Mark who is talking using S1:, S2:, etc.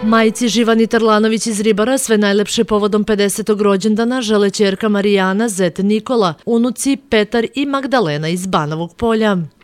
S1: Majci Živani Tarlanović iz Ribara sve najlepše povodom 50. rođendana žele ćerka Marijana, zet Nikola, unuci Petar i Magdalena iz Banovog Polja.